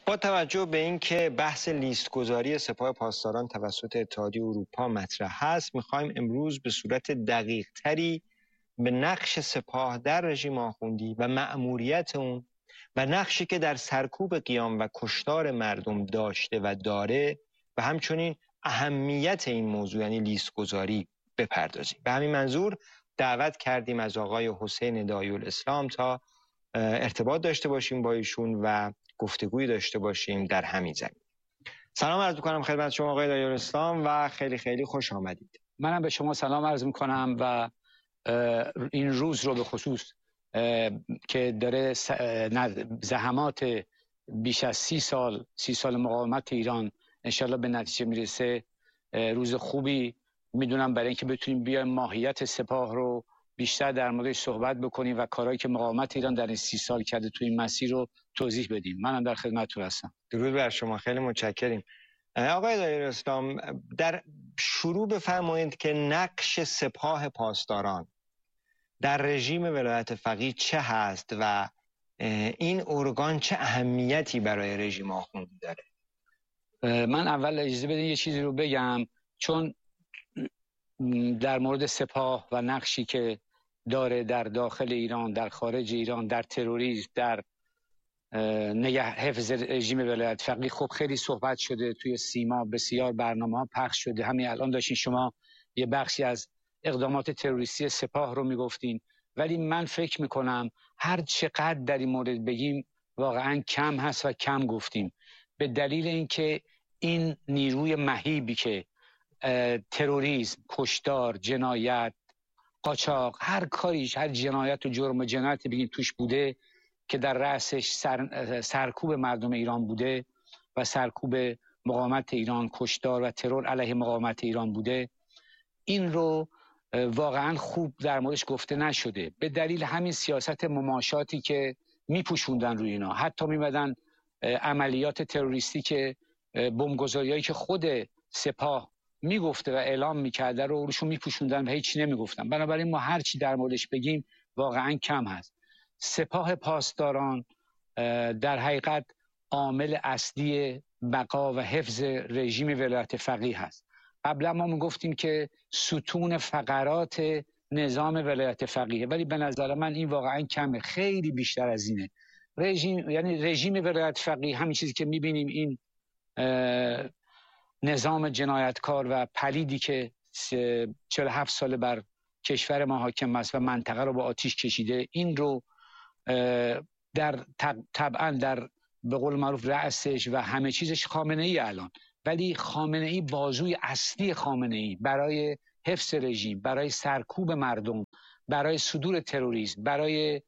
با توجه به اینکه بحث لیست‌گذاری سپاه پاسداران توسط اتحادیه اروپا مطرح هست، می‌خوایم امروز به صورت دقیق‌تری به نقش سپاه در رژیم آخوندی و مأموریت اون و نقشی که در سرکوب قیام و کشتار مردم داشته و داره و همچنین اهمیت این موضوع یعنی لیست‌گذاری بپردازیم. به همین منظور دعوت کردیم از آقای حسین داعی‌الاسلام تا ارتباط داشته باشیم با ایشون و گفتگوی داشته باشیم در همین زمین. سلام عرض می‌کنم خدمت شما آقای داعی‌الاسلام و خیلی خیلی خوش آمدید. منم به شما سلام عرض می‌کنم و این روز رو به خصوص که داره زحمات بیش از 30 سال مقاومت ایران انشالله به نتیجه میرسه، روز خوبی میدونم برای اینکه بتونیم بیایم ماهیت سپاه رو بیشتر در موردش صحبت بکنیم و کارهایی که مقاومت ایران در این 30 سال کرده تو این مسیر رو توضیح بدیم. منم در خدمتتون هستم. درود بر شما، خیلی متشکریم. آقای داعی‌الاسلام، در شروع بفرمایید که نقش سپاه پاسداران در رژیم ولایت فقیه چه هست و این ارگان چه اهمیتی برای رژیم آخوندی داره؟ من اول اجازه بدین یه چیزی رو بگم، چون در مورد سپاه و نقشی که داره در داخل ایران، در خارج ایران، در تروریسم، در حفظ رژیم ولایت فقیه خب خیلی صحبت شده، توی سیما بسیار برنامه‌ها پخش شده. همین الان داشتین شما یه بخشی از اقدامات تروریستی سپاه رو میگفتین، ولی من فکر میکنم هر چقدر در این مورد بگیم واقعا کم هست و کم گفتیم، به دلیل اینکه این نیروی مهیبی که تروریسم، کشتار، جنایت، قاچاق، هر کاریش، هر جنایت و جرم و جنایتی بگیم توش بوده که در رأسش سرکوب مردم ایران بوده و سرکوب مقاومت ایران، کشتار و ترور علیه مقاومت ایران بوده، این رو واقعا خوب در موردش گفته نشده، به دلیل همین سیاست مماشاتی که میپوشوندن روی اینا. حتی میمدن عملیات تروریستی که بمبگذاریایی که خود سپاه میگفته و اعلام میکرده رو روشون میپوشوندن و هیچی نمیگفتن. بنابراین ما هر چی در موردش بگیم واقعا کم هست. سپاه پاسداران در حقیقت عامل اصلی بقا و حفظ رژیم ولایت فقیه هست. قبلا ما میگفتیم که ستون فقرات نظام ولایت فقیه، ولی به نظر من این واقعا کمه، خیلی بیشتر از اینه. یعنی رژیم ولایت فقیه، همین چیزی که میبینیم، این نظام جنایتکار و پلیدی که 47 سال بر کشور ما حاکم است و منطقه رو به آتیش کشیده، این رو طبعا در به قول معروف رأسش و همه چیزش خامنه ای الان، ولی خامنه ای بازوی اصلی خامنه ای برای حفظ رژیم، برای سرکوب مردم، برای صدور تروریسم، برای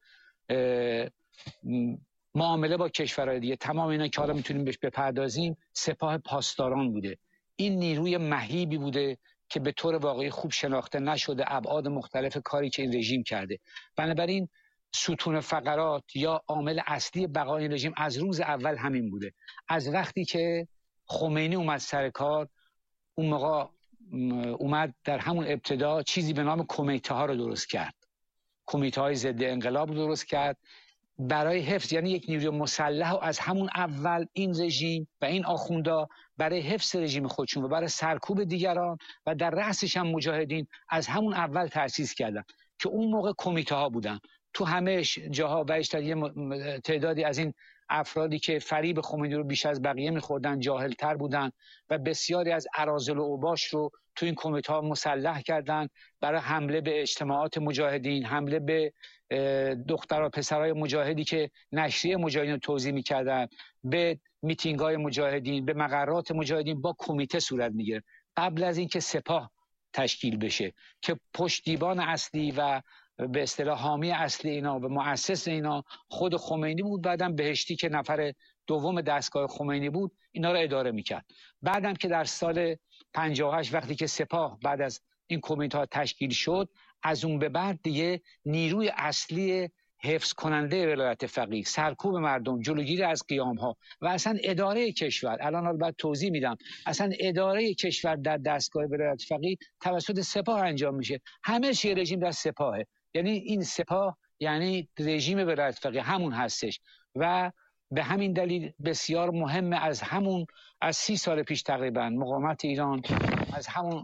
معامله با کشورهای دیگه، تمام اینا که حالا میتونیم بهش بپردازیم، سپاه پاسداران بوده. این نیروی مهیبی بوده که به طور واقعی خوب شناخته نشده ابعاد مختلف کاری که این رژیم کرده. بنابراین ستون فقرات یا عامل اصلی بقای رژیم از روز اول همین بوده. از وقتی که خمینی اومد سر کار، اون موقع اومد در همون ابتدا چیزی به نام کمیته ها رو درست کرد، کمیته های ضد انقلاب رو درست کرد برای حفظ، یعنی یک نیروی مسلح و از همون اول این رژیم و این آخوندا برای حفظ رژیم خودشون و برای سرکوب دیگران و در رأسش هم مجاهدین از همون اول تأسیس کردن که اون موقع کمیته ها بودن. تو همه جاها و تعدادی از این افرادی که فریب خمینی رو بیش از بقیه میخوردن، جاهلتر بودن و بسیاری از اراذل و اوباش رو تو این کمیته ها مسلح کردن برای حمله به اجتماعات مجاهدین، حمله به دختر و پسرای مجاهدی که نشریه مجاهدین رو توزیع میکردن، به میتینگ های مجاهدین، به مقرات مجاهدین با کمیته صورت میگیره قبل از اینکه سپاه تشکیل بشه که پشتیبان اصلی و به اصطلاح حامی اصلی اینا و مؤسس اینا خود خمینی بود. بعدم بهشتی که نفر دوم دستگاه خمینی بود اینا رو اداره میکرد. بعدم که در سال 58 وقتی که سپاه بعد از این کمیته ها تشکیل شد، از اون به بعد دیگه نیروی اصلی حفظ کننده ولایت فقیه، سرکوب مردم، جلوگیری از قیام ها و اصلا اداره کشور، الان البته توضیح میدم، اصلا اداره کشور در دستگاه ولایت فقیه توسط سپاه انجام میشه. همه چی رژیم در سپاهه، یعنی این سپاه یعنی رژیم ولایت فقیه همون هستش و به همین دلیل بسیار مهمه از 30 سال پیش تقریبا مقاومت ایران از همون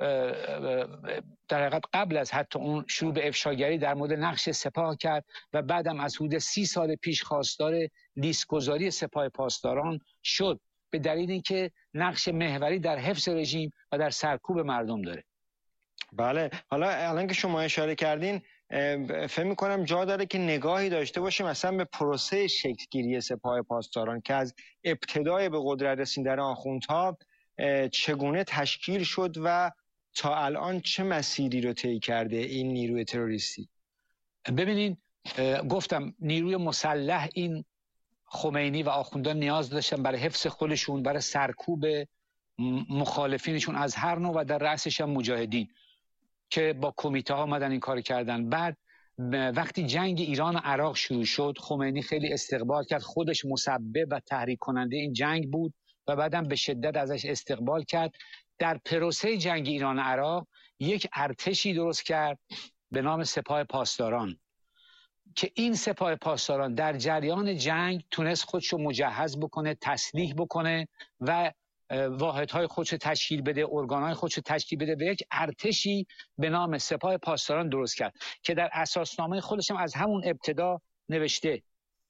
در حقیقت قبل از حتی اون شروع به افشاگری در مورد نقش سپاه کرد و بعدم از حدود 30 سال پیش خواستار لیست‌گذاری سپاه پاسداران شد، به دلیل اینکه نقش محوری در حفظ رژیم و در سرکوب مردم داره. بله، حالا الان که شما اشاره کردین فکر می‌کنم جا داره که نگاهی داشته باشیم مثلا به پروسه شکل‌گیری سپاه پاسداران که از ابتدای به قدرت رسیدن آخوندها چگونه تشکیل شد و تا الان چه مسیری رو طی کرده این نیروی تروریستی. ببینین گفتم نیروی مسلح این خمینی و آخوندان نیاز داشتن برای حفظ خودشون، برای سرکوب مخالفینشون از هر نوع و در رأسش هم مجاهدین که با کمیته ها آمدن این کار کردن. بعد وقتی جنگ ایران و عراق شروع شد خمینی خیلی استقبال کرد، خودش مسبب و تحریک کننده این جنگ بود و بعدم به شدت ازش استقبال کرد. در پروسه جنگ ایران و عراق یک ارتشی درست کرد به نام سپاه پاسداران که این سپاه پاسداران در جریان جنگ تونست خودشو مجهز بکنه، تسلیح بکنه و واحدهای خودشو تشکیل بده، ارگانهای خودشو تشکیل بده و یک ارتشی به نام سپاه پاسداران درست کرد که در اساسنامه خودش هم از همون ابتدا نوشته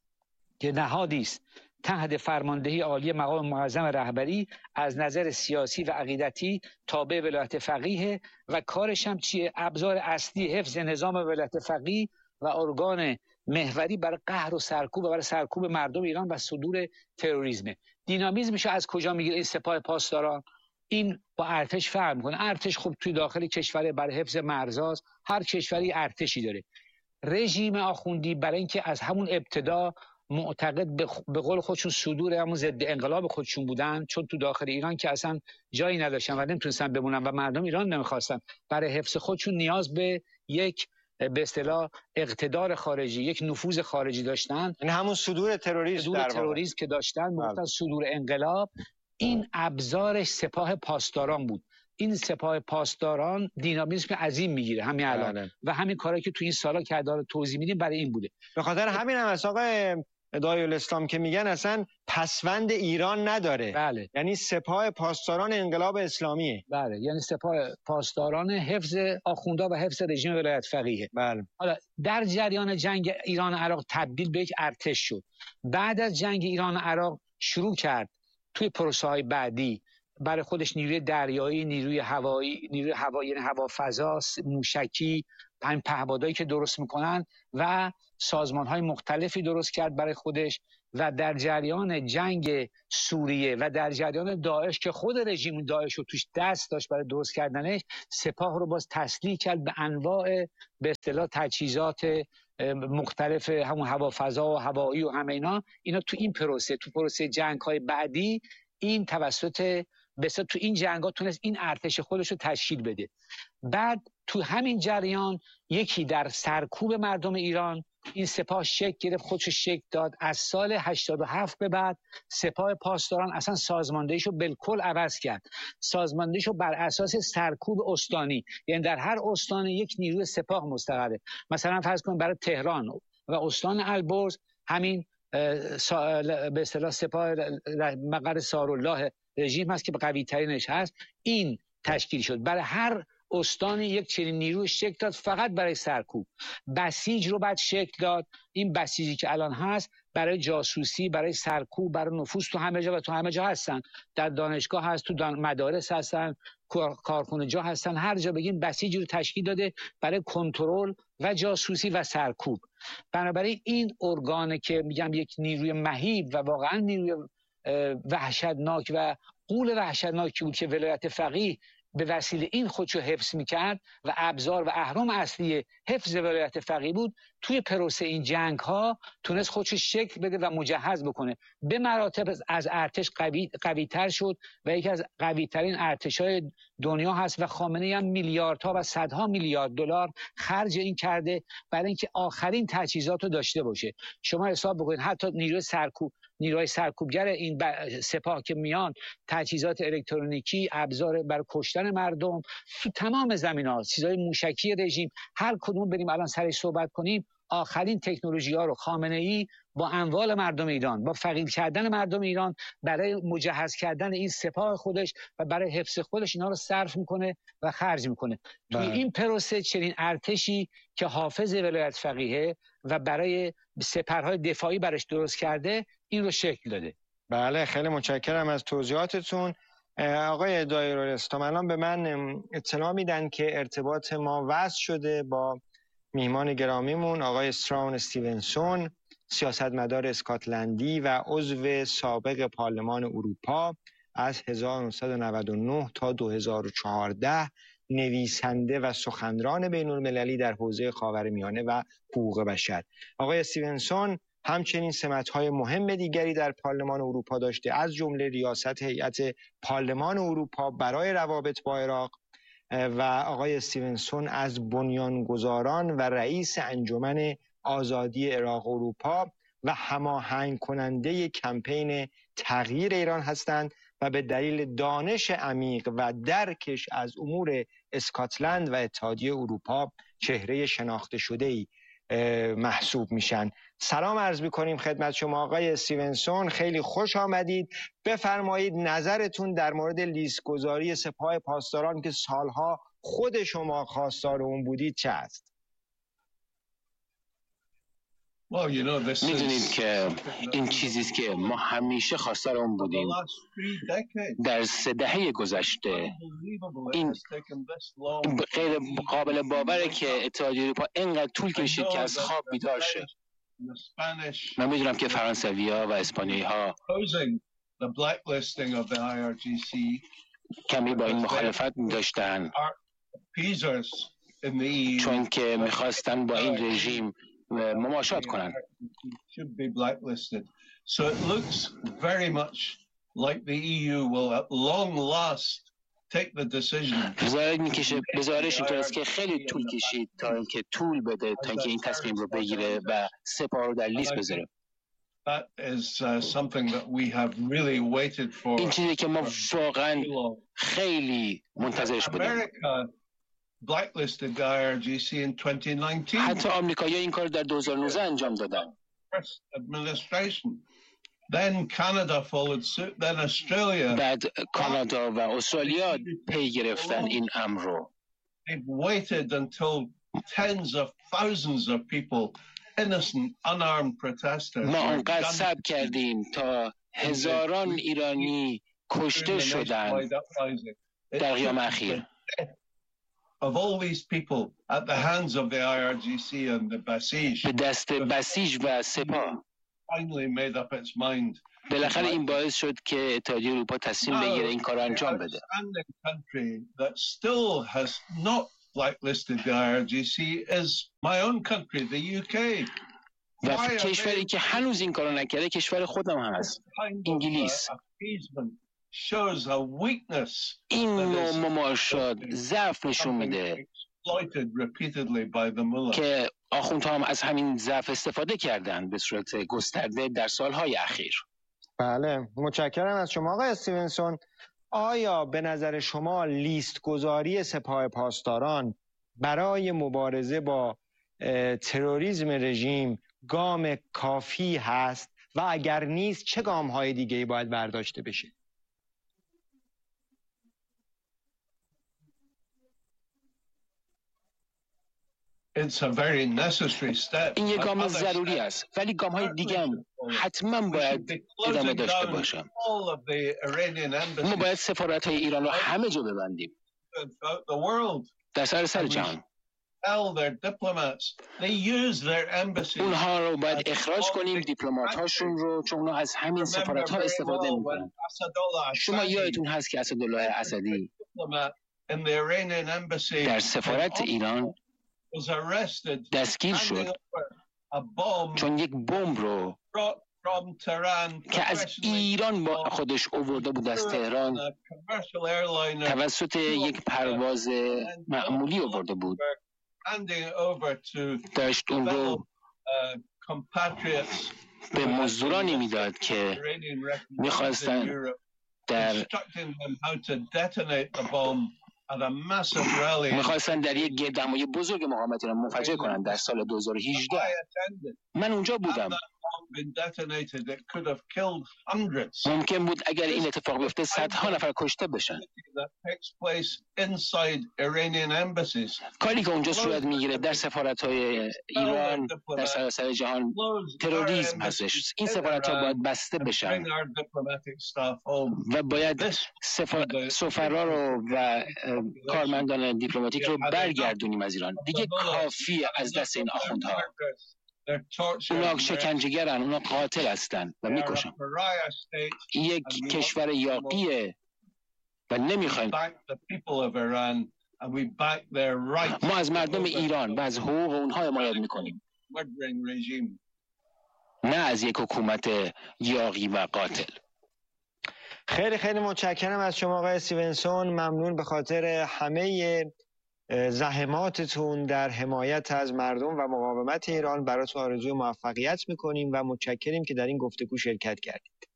که نهادی است تحت فرماندهی عالی مقام معظم رهبری از نظر سیاسی و عقیدتی تابع ولایت فقیه و کارش هم چیه؟ ابزار اصلی حفظ نظام ولایت فقیه و ارگان محوری برای قهر و سرکوب و برای سرکوب مردم ایران و صدور تروریسم. دینامیزمش از کجا میگیره این سپاه پاسداران؟ این با ارتش فرق میکنه. ارتش خب توی داخل کشور برای حفظ مرزاست، هر کشوری ارتشی داره. رژیم آخوندی برای اینکه از همون ابتدا معتقد به قول خودشون صدور همون ضد انقلاب خودشون بودن، چون تو داخل ایران که اصلا جایی نداشتن و نمیتونستن بمونن و مردم ایران نمیخواستن، برای حفظ خودشون نیاز به یک به اصطلاح اقتدار خارجی، یک نفوذ خارجی داشتن. این همون صدور تروریسم که داشتن میگفتن صدور انقلاب. این ابزارش سپاه پاسداران بود. این سپاه پاسداران دینامیسم عظیم میگیره همین الان و همین کاری که تو این سالا که داره توضیح میدیم برای این بوده. به خاطر همین هم از آقای دایالاسلام که میگن اصلا پسوند ایران نداره. بله. یعنی سپاه پاسداران انقلاب اسلامیه. بله، یعنی سپاه پاسداران حفظ آخوندا و حفظ رژیم ولایت فقیه. بله. حالا در جریان جنگ ایران و عراق تبدیل به یک ارتش شد. بعد از جنگ ایران و عراق شروع کرد توی پروسه‌های بعدی برای خودش نیروی دریایی، نیروی هوایی، یعنی هوافضا، موشکی، پهپادایی که درست میکنن و سازمان‌های مختلفی درست کرد برای خودش. و در جریان جنگ سوریه و در جریان داعش که خود رژیم داعش رو توش دست داشت برای درست کردنش، سپاه رو باز تسلیح کرد به انواع به اصطلاح تجهیزات مختلف، همون هوافضا و هوایی و همه اینا تو این پروسه جنگ‌های بعدی این توسط بسیار تو این جنگ‌ها تونست این ارتش خودش رو تشکیل بده. بعد تو همین جریان یکی در سرکوب مردم ایران این سپاه شکل گرفت، خودش شکل داد. از سال 87 به بعد سپاه پاسداران اصلا سازماندهیشو بالکل عوض کرد. سازماندهیشو بر اساس سرکوب استانی، یعنی در هر استانی یک نیروی سپاه مستقره. مثلا فرض کنید برای تهران و استان البرز همین به اصطلاح سپاه مقر سارالله رژیم هست که به قوی ترینش هست، این تشکیل شد. برای هر استانی یک چنین نیروی شکل داد فقط برای سرکوب. بسیج رو بعد شکل داد. این بسیجی که الان هست برای جاسوسی، برای سرکوب، برای نفوذ تو همه جا و تو همه جا هستن. در دانشگاه هست، تو مدارس هستن، کارخونه جا هستن، هر جا بگیم بسیجی رو تشکیل داده برای کنترل و جاسوسی و سرکوب. بنابراین این ارگانه که میگم یک نیروی مهیب و واقعا نیروی وحشتناک و غول وحشتناکی بود که ولایت فقیه به وسیله این خودشو حفظ میکرد و ابزار و اهرم اصلی حفظ ولایت فقیه بود. توی پروسه این جنگ ها تونست خودشو شکل بده و مجهز بکنه. به مراتب از ارتش قوی تر شد و یکی از قوی ترین ارتش های دنیا هست و خامنه‌ای هم میلیاردها و صدها میلیارد دلار خرج این کرده برای اینکه آخرین تجهیزات رو داشته باشه. شما حساب بکنید حتی نیروی سرکوبگر این سپاه که میان، تجهیزات الکترونیکی، ابزار برای کشتن مردم تو تمام زمینه‌ها، چیزای موشکی رژیم، هر کدوم بریم الان سرش صحبت کنیم آخرین تکنولوژی ها رو خامنه‌ای با اموال مردم ایران، با فقیر کردن مردم ایران برای مجهز کردن این سپاه خودش و برای حفظ خودش اینا رو صرف میکنه و خرج میکنه. توی این پروسه چنین ارتشی که حافظ ولایت فقیهه و برای سپرهای دفاعی برش درست کرده این رو شکل داده. بله، خیلی متشکرم از توضیحاتتون. آقای دایرالاسلام، الان به من اطلاع میدن که ارتباط ما وصل شده با میهمان گرامیمون آقای استراون استیونسون، سیاستمدار اسکاتلندی و عضو سابق پارلمان اروپا از 1999 تا 2014، نویسنده و سخنران بین المللی در حوزه خاورمیانه و حقوق بشر. آقای استیونسون همچنین سمت‌های مهم دیگری در پارلمان اروپا داشته، از جمله ریاست هیئت پارلمان اروپا برای روابط با عراق و آقای استیونسون از بنیانگذاران و رئیس انجمن آزادی عراق اروپا و هماهنگ کننده کمپین تغییر ایران هستند و به دلیل دانش عمیق و درکش از امور اسکاتلند و اتحادیه اروپا چهره شناخته شده‌ای محسوب میشن. سلام عرض می‌کنیم خدمت شما آقای استیونسون، خیلی خوش آمدید. بفرمایید نظرتون در مورد لیست‌گذاری سپاه پاسداران که سالها خود شما خواستار اون بودید چه است؟ میدونید که این چیزی است که ما همیشه خواستار اون بودیم. در 3 دهه گذشته این غیر قابل باوره که اتحادیه اروپا اینقدر طول کشید که از خواب بیدار شه. من میدونم که فرانسوی‌ها و اسپانیایی‌ها کمی با این مخالفت داشتن، چون که میخواستن با این رژیم مماشات کنن. So it looks very much like the EU will at long last take the decision. بذارش اینطور است که خیلی طول کشید تا اینکه طول بده تا اینکه این تصمیم رو بگیره و سپاه رو در لیست بذاره. That is something that we have really waited for. این چیزی که ما واقعا خیلی منتظرش بودیم. Blacklisted the IRGC in 2019. حتی آمریکایی‌ها این کار در 2019 انجام دادن. Then Canada followed suit, then Australia. بعد کانادا و استرالیا پی گرفتن این امر رو. They've waited until tens of thousands of people, innocent, unarmed protesters. ما انقدر صبر کردیم تا هزاران ایرانی کشته شدند در قیام اخیر. Of all these people at the hands of the IRGC and the Basij. به دست بسیج و سپاه. Finally made up its mind. بالاخره این باعث شد که اتحادیه اروپا تصمیم بگیره این کار انجام بده. The country that still has not blacklisted the IRGC is my own country, the UK. و کشوری که هنوز این کارو نکرده کشور خودم هم هست، انگلیس. این نوع مماشات ضعف نشون میده که آخوندها هم از همین ضعف استفاده کردن به صورت گسترده در سالهای اخیر. بله، متشکرم از شما آقای استیونسون. آیا به نظر شما لیست گذاری سپاه پاسداران برای مبارزه با تروریسم رژیم گام کافی هست و اگر نیست چه گام‌های دیگه‌ای باید برداشته بشه؟ این یک گام ضروری است، ولی گام‌های دیگه هم حتما باید ادامه داشته باشه. ما باید سفارت‌های ایران رو همه جا ببندیم، در سراسر جهان. اونها رو باید اخراج کنیم، دیپلمات‌هاشون رو، چون اونها از همین سفارت‌ها استفاده می‌کنن. شما یادتون هست که اسدالله اسدی در سفارت ایران دستگیر شد چون یک بمب رو که از ایران با خودش آورده بود از تهران توسط یک پرواز معمولی آورده بود، داشت اون رو به مزدورانی میداد که میخواستن در میخواستن در یک گردهمایی بزرگ مقاومت ایران منفجر کنند در سال 2018. من اونجا بودم. ممکن بود اگر این اتفاق بیفته صدها نفر کشته بشن. کاری که اونجا صورت میگیره در سفارت‌های ایران در سراسر جهان تروریسم هستش. این سفارت‌ها باید بسته بشن و باید سفرا رو و کارمندان دیپلماتیک رو برگردونیم از ایران. دیگه کافیه از دست این آخوندها. اونا شکنجه‌گرن، اونا قاتل هستن و میکشن. یک کشور یاغیه و نمیخوایم. ما از مردم ایران و از حقوق اونها حمایت میکنیم، نه از یک حکومت یاغی و قاتل. خیلی خیلی متشکرم از شما آقای استیونسون. ممنون به خاطر همه زحماتتون در حمایت از مردم و مقاومت ایران. براتون آرزوی موفقیت میکنیم و متشکریم که در این گفتگو شرکت کردید.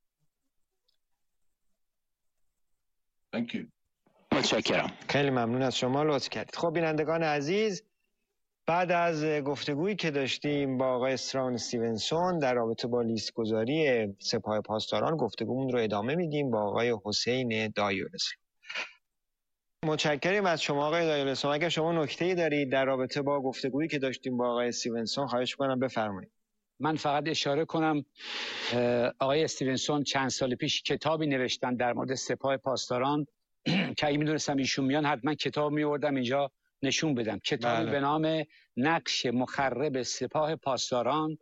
متشکرم. خیلی ممنون از شما، لطف کردید. خب بینندگان عزیز، بعد از گفتگویی که داشتیم با آقای استران استیونسون در رابطه با لیستگذاری سپاه پاسداران، گفتگومون رو ادامه میدیم با آقای حسین دایالسلام. متشکریم از شما آقای دایالسلام. اگر شما نکته‌ای دارید در رابطه با گفتگویی که داشتیم با آقای استیونسون، خواهش کنم بفرمایید. من فقط اشاره کنم آقای استیونسون چند سال پیش کتابی نوشتن در مورد سپاه پاسداران که اگه میدونستم ایشون میان حتما کتاب میوردم اینجا نشون بدم. کتابی به نام نقش مخرب سپاه پاسداران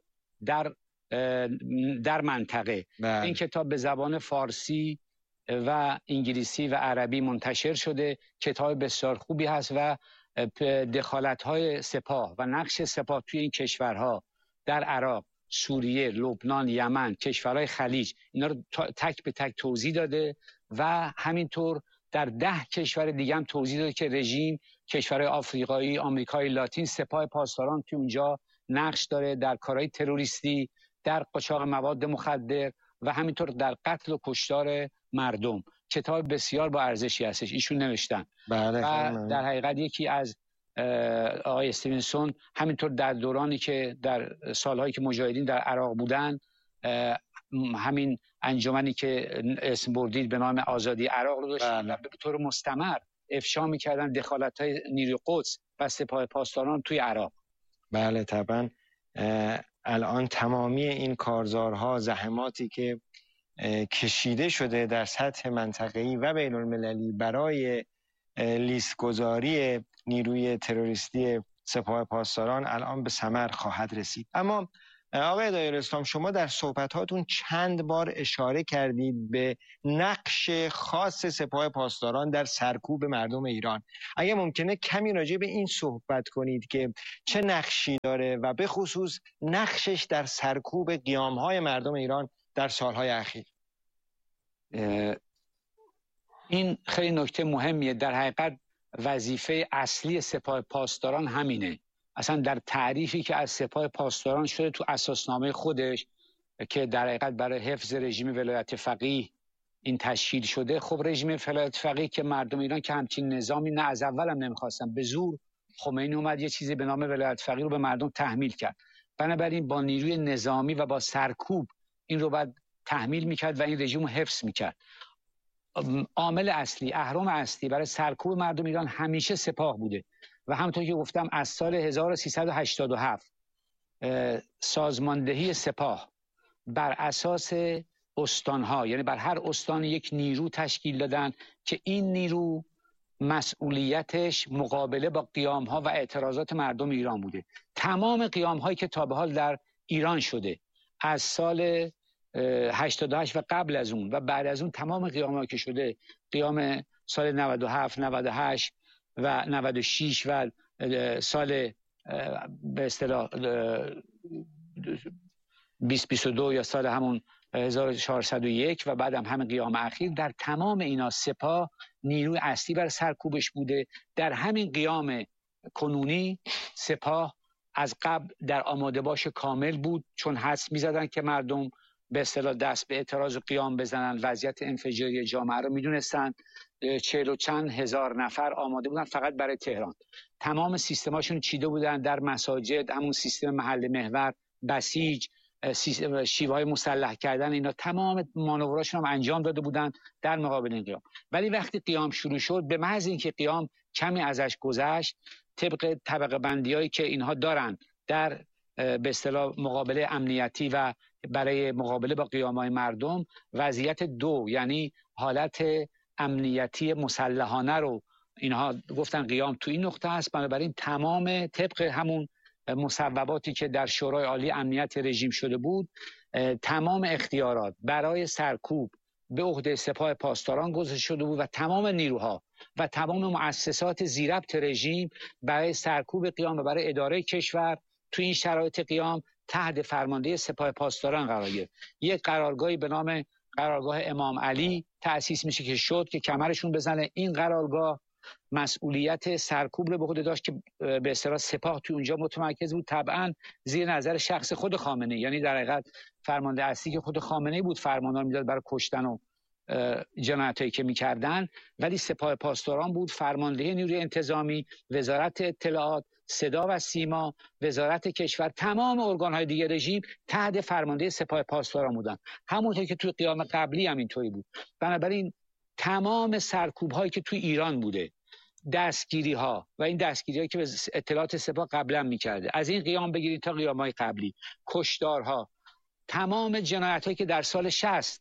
در منطقه. این کتاب به زبان فارسی و انگلیسی و عربی منتشر شده. کتاب بسیار خوبی هست و دخالت‌های سپاه و نقش سپاه توی این کشورها در عراق، سوریه، لبنان، یمن، کشورهای خلیج، اینا رو تک به تک توضیح داده و همینطور در 10 کشور دیگه هم توضیح داده که رژیم، کشورهای آفریقایی، آمریکای لاتین، سپاه پاسداران توی اونجا نقش داره در کارهای تروریستی، در قاچاق مواد مخدر و همینطور در قتل و کشتار مردم. کتاب بسیار با ارزشی هستش، ایشون نوشتن. بله. و در حقیقت یکی از آقای استیونسون همینطور در دورانی که در سالهایی که مجاهدین در عراق بودن، همین انجمنی که اسم بردید به نام آزادی عراق رو داشتن و به طور مستمر افشا می‌کردن دخالت‌های نیروی قدس و سپاه پاسداران توی عراق. بله طبعا. الان تمامی این کارزارها، زحماتی که کشیده شده در سطح منطقه‌ای و بین المللی برای لیستگذاری نیروی تروریستی سپاه پاسداران الان به ثمر خواهد رسید. اما آقای دایالسلام، شما در صحبتاتون چند بار اشاره کردید به نقش خاص سپاه پاسداران در سرکوب مردم ایران. اگه ممکنه کمی راجع به این صحبت کنید که چه نقشی داره و به خصوص نقشش در سرکوب قیام‌های مردم ایران در سالهای اخیر. این خیلی نکته مهمیه. در حقیقت وظیفه اصلی سپاه پاسداران همینه. اصلا در تعریفی که از سپاه پاسداران شده تو اساسنامه خودش که در حقیقت برای حفظ رژیم ولایت فقیه این تشکیل شده. خب رژیم ولایت فقیه که مردم ایران که همچین نظامی نه از اول هم نمیخواستن، به زور خمینی اومد یه چیزی به نام ولایت فقیه رو به مردم تحمیل کرد. بنابراین با نیروی نظامی و با سرکوب این رو بعد تحمیل میکرد و این رژیم رو حفظ میکرد. عامل اصلی، اهرم اصلی برای سرکوب مردم ایران همیشه سپاه بوده و همونطور که گفتم از سال 1387 سازماندهی سپاه بر اساس استانها، یعنی بر هر استان یک نیرو تشکیل دادن که این نیرو مسئولیتش مقابله با قیامها و اعتراضات مردم ایران بوده. تمام قیامهایی که تا به حال در ایران شده از سال 88 و قبل از اون و بعد از اون، تمام قیام‌ها که شده، قیام سال 97 98 و 96 و سال به اصطلاح 2022 یا سال همون 1401 و بعد هم همین قیام اخیر، در تمام اینا سپاه نیروی اصلی بر سرکوبش بوده. در همین قیام کنونی سپاه از قبل در آماده باش کامل بود، چون حدس می‌زدن که مردم به اصطلاح دست به اعتراض و قیام بزنن، وضعیت انفجاری جامعه رو میدونستن. 40 و چند هزار نفر آماده بودن فقط برای تهران. تمام سیستماشون چیده بودن در مساجد، همون سیستم محل محور، بسیج، شیوه‌های مسلح کردن، اینا تمام مانوراشون هم انجام داده بودن در مقابل این قیام. ولی وقتی قیام شروع شد، به محض اینکه قیام کمی ازش گذشت، طبق طبقه بندیایی که اینها دارن در به اصطلاح مقابله امنیتی و برای مقابله با قیام‌های مردم، وضعیت دو یعنی حالت امنیتی مسلحانه رو اینها گفتن قیام تو این نقطه است. بنابراین تمام طبق همون مصوباتی که در شورای عالی امنیت رژیم شده بود، تمام اختیارات برای سرکوب به عهده سپاه پاسداران گذاشته شده بود و تمام نیروها و تمام مؤسسات زیربط رژیم برای سرکوب قیام و برای اداره کشور تو این شرایط قیام تحت فرمانده سپاه پاسداران قرار گرفت. یک قرارگاهی به نام قرارگاه امام علی تأسیس میشه که شد که کمرشون بزنه. این قرارگاه مسئولیت سرکوب رو به خود داشت که به اصطلاح سپاه توی اونجا متمرکز بود، طبعا زیر نظر شخص خود خامنه‌ای، یعنی در حقیقت فرمانده اصلی که خود خامنه‌ای بود فرمان‌ها میداد برای کشتن و جنایتایی که میکردن، ولی سپاه پاسداران بود، فرمانده نیروی انتظامی، وزارت اطلاعات، صدا و سیما، وزارت کشور، تمام ارگان‌های دیگه رژیم تحت فرمانده سپاه پاسداران بودن، همونطور که توی قیام قبلی هم اینطوری بود. بنابراین تمام سرکوب‌هایی که توی ایران بوده، دستگیری‌ها و این دستگیری‌هایی که به اطلاعات سپاه قبلا می‌کرده، از این قیام بگیرید تا قیام‌های قبلی، کشتارها، تمام جنایت‌هایی که در سال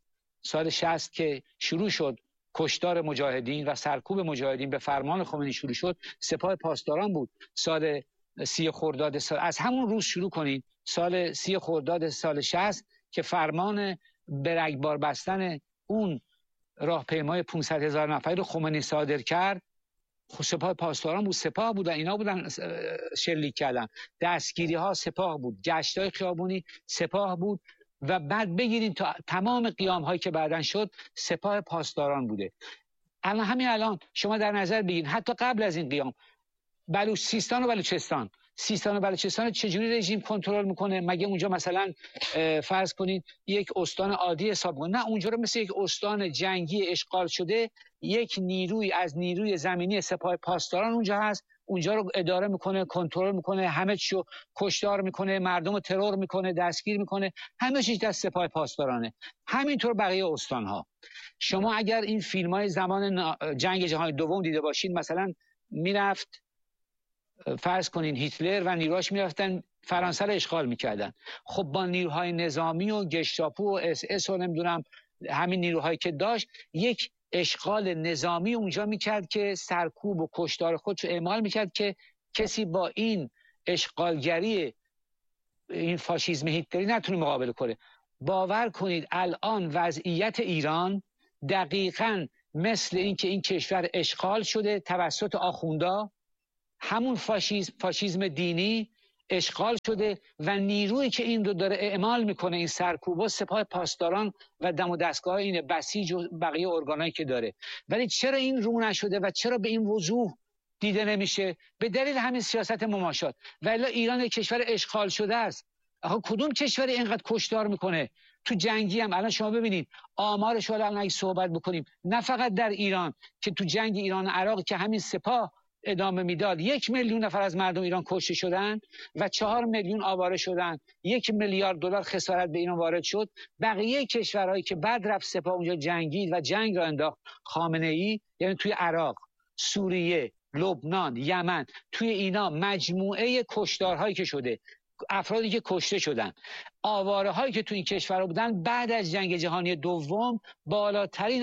60 که شروع شد، کشتار مجاهدین و سرکوب مجاهدین به فرمان خمینی شروع شد، سپاه پاسداران بود. سال 30 خرداد از همون روز شروع کنید، سال 30 خرداد سال 60 که فرمان به رگبار بستن اون راهپیمای 500,000 نفری رو خمینی صادر کرد، سپاه پاسداران بود، سپاه بودن، اینا بودن شلیک کردن. دستگیری ها سپاه بود، گشت های خیابونی سپاه بود و بعد بگیرین تا تمام قیام هایی که بعدن شد سپاه پاسداران بوده. همین الان شما در نظر بگیرین حتی قبل از این قیام سیستان و بلوچستان چجوری رژیم کنترل میکنه؟ مگه اونجا مثلا فرض کنید یک استان عادی حساب کنید؟ نه، اونجا رو مثل یک استان جنگی اشغال شده، یک نیروی از نیروی زمینی سپاه پاسداران اونجا هست، اونجا رو اداره میکنه، کنترل میکنه، همه چیو کشتار میکنه، مردم رو ترور میکنه، دستگیر میکنه، همه چیز دست سپاه پاسدارانه. همینطور بقیه استانها. شما اگر این فیلم‌های زمان جنگ جهانی دوم دیده باشید، مثلا میرفت فرض کنین هیتلر و نیروهاش میرفتن فرانسه رو اشغال میکردن، خب با نیروهای نظامی و گشتاپو و اس و نمیدونم همین نیروهایی که داشت، یک اشغال نظامی اونجا میکرد که سرکوب و کشتار خودش رو اعمال میکرد که کسی با این اشغالگری، این فاشیسم هیتلری نتونه مقابله کنه. باور کنید الان وضعیت ایران دقیقاً مثل این که این کشور اشغال شده توسط آخوندا، همون فاشیسم دینی اشغال شده و نیرویی که این رو داره اعمال میکنه، این سرکوبا، سپاه پاسداران و دم و دستگاه این بسیج و بقیه ارگانایی که داره. ولی چرا این رو نشده و چرا به این وضوح دیده نمیشه؟ به دلیل همین سیاست مماشات. ولی ایران یک کشور اشغال شده است. آخه کدوم کشوری اینقدر کشتار میکنه؟ تو جنگی هم الان شما ببینید آمارش رو الان اگه صحبت بکنیم، نه فقط در ایران که تو جنگ ایران و عراق که همین سپاه ادامه میداد 1 میلیون نفر از مردم ایران کشته شدن و 4 میلیون آواره شدن، 1 میلیارد دلار خسارت به ایران وارد شد. بقیه کشورهایی که بعد رفت سپاه اونجا جنگید و جنگ را انداخت خامنه‌ای، یعنی توی عراق، سوریه، لبنان، یمن، توی اینا مجموعه کشتارهایی که شده، افرادی که کشته شدن، آواره هایی که تو این کشور بودن، بعد از جنگ جهانی دوم بالاترین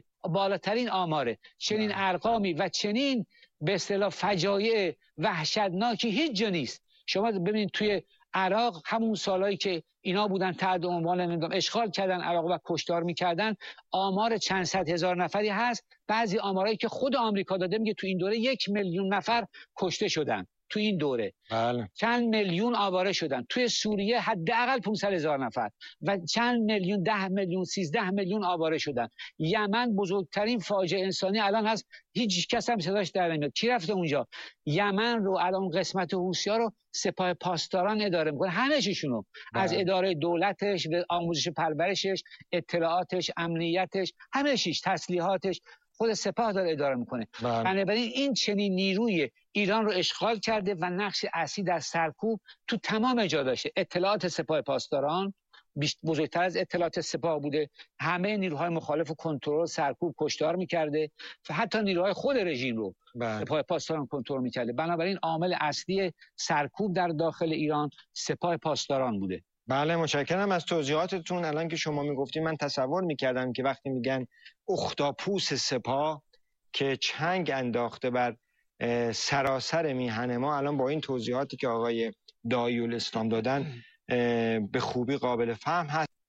آماره چنین ارقامی و چنین به اصطلاح فجایع وحشتناکی هیچ جا نیست. شما ببینید توی عراق همون سالایی که اینا بودن تحت عنوان نمیدونم اشغال کردن عراق و کشتار میکردن، آمار چند صد هزار نفری هست. بعضی آمارایی که خود آمریکا داده میگه تو این دوره 1 میلیون نفر کشته شدن. تو این دوره. بله. چند میلیون آواره شدن توی سوریه، حداقل 500,000 نفر و چند میلیون، 10 میلیون، 13 میلیون آواره شدن. یمن بزرگترین فاجعه انسانی الان هست، هیچ کس هم صداش در نمیاد. کی رفته اونجا؟ یمن رو الان قسمت حوثی‌ها رو سپاه پاسداران اداره میکنه، همه چیشونو، از اداره دولتش به آموزش پرورشش، اطلاعاتش، امنیتش، همه چیش، تسلیحاتش، خود سپاه داره اداره میکنه. بنابراین این چنین نیروی ایران رو اشغال کرده و نقش اصلی در سرکوب تو تمام جا داشته. اطلاعات سپاه پاسداران بزرگتر از اطلاعات سپاه بوده، همه نیروهای مخالف و کنترل، سرکوب، کشتار میکرده و حتی نیروهای خود رژیم رو سپاه پاسداران کنترل میکرده. بنابراین عامل اصلی سرکوب در داخل ایران سپاه پاسداران بوده. بله، متشکرم از توضیحاتتون. الان که شما میگفتید من تصور میکردم که وقتی میگن اختاپوس سپاه که چنگ انداخته بر سراسر میهن ما، الان با این توضیحاتی که آقای داعی‌الاسلام دادن به خوبی قابل فهم هست.